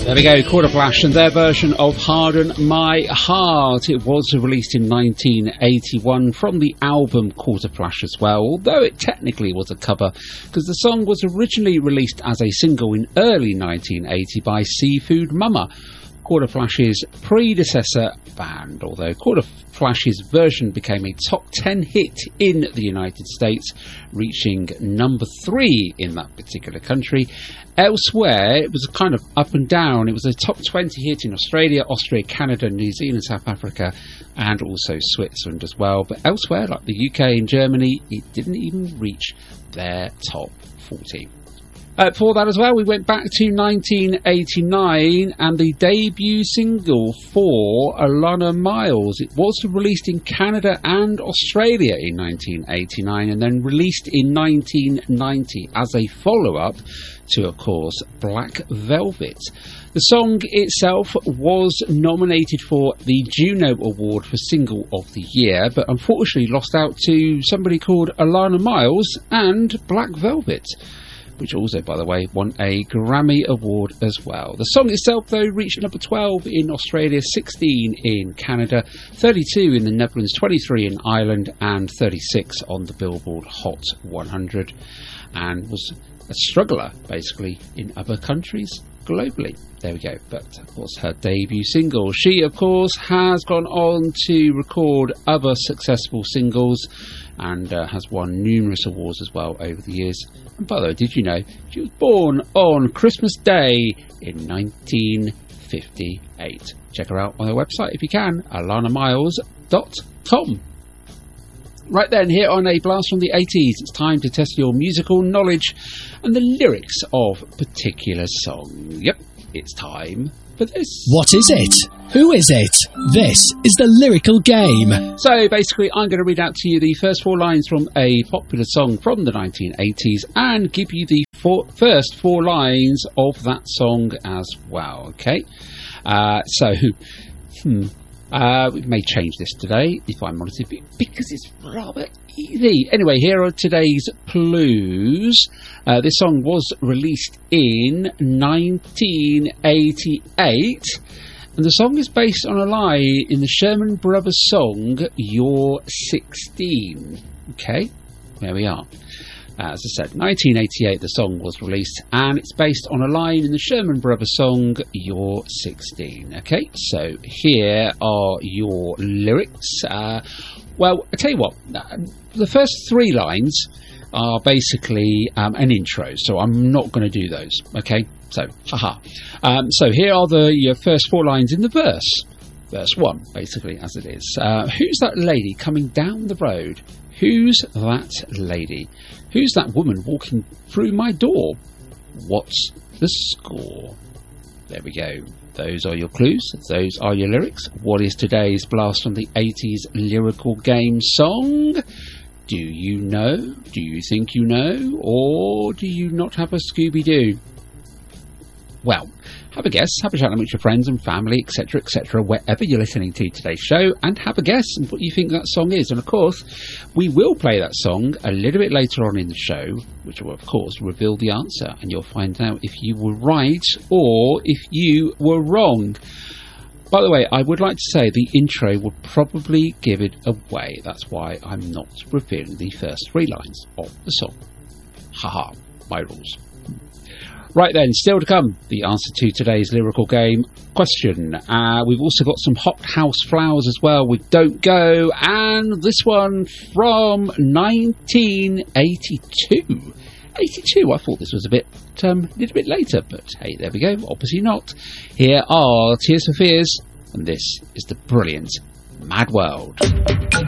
There we go, Quarterflash and their version of Harden My Heart. It was released in 1981 from the album Quarterflash as well, although it technically was a cover because the song was originally released as a single in early 1980 by Seafood Mama, Quarterflash's predecessor band, although Quarterflash's version became a top 10 hit in the United States, reaching number 3 in that particular country. Elsewhere, it was kind of up and down. It was a top 20 hit in Australia, Austria, Canada, New Zealand, South Africa, and also Switzerland as well. But elsewhere, like the UK and Germany, it didn't even reach their top 40. For that as well, we went back to 1989 and the debut single for Alannah Myles. It was released in Canada and Australia in 1989 and then released in 1990 as a follow-up to, of course, Black Velvet. The song itself was nominated for the Juno Award for Single of the Year, but unfortunately lost out to somebody called Alannah Myles and Black Velvet, which also, by the way, won a Grammy Award as well. The song itself, though, reached number 12 in Australia, 16 in Canada, 32 in the Netherlands, 23 in Ireland, and 36 on the Billboard Hot 100, and was a struggler, basically, in other countries globally. There we go. But of course, her debut single. She, of course, has gone on to record other successful singles and has won numerous awards as well over the years. And by the way, did you know she was born on Christmas Day in 1958? Check her out on her website if you can, alannahmyles.com. Right then, here on A Blast from the 80s, it's time to test your musical knowledge and the lyrics of a particular song. Yep, it's time for this. What is it? Who is it? This is the lyrical game. So basically, I'm going to read out to you the first 4 lines from a popular song from the 1980s and give you the first 4 lines of that song as well, okay? We may change this today, if I'm honest with you, because it's rather easy. Anyway, here are today's clues. This song was released in 1988, and the song is based on a line in the Sherman Brothers song, You're 16. Okay, there we are. As I said, 1988 the song was released, and it's based on a line in the Sherman Brothers song, You're 16. Okay, so here are your lyrics. Well, I tell you what, the first 3 lines are basically an intro, so I'm not going to do those. Okay, so, haha. So here are your first 4 lines in the verse. Verse 1, basically, as it is. Who's that lady coming down the road? Who's that lady? Who's that woman walking through my door? What's the score? There we go. Those are your clues. Those are your lyrics. What is today's Blast from the 80s lyrical game song? Do you know? Do you think you know? Or do you not have a Scooby-Doo? Well, have a guess, have a chat amongst your friends and family, etc., etc., wherever you're listening to today's show, and have a guess on what you think that song is. And of course, we will play that song a little bit later on in the show, which will, of course, reveal the answer, and you'll find out if you were right or if you were wrong. By the way, I would like to say the intro would probably give it away. That's why I'm not revealing the first 3 lines of the song. Haha, my rules. Right then, still to come, the answer to today's lyrical game question. We've also got some Hot House Flowers as well with Don't Go, and this one from 1982. 82, I thought this was a little bit later, but hey, there we go, obviously not. Here are Tears for Fears, and this is the brilliant Mad World.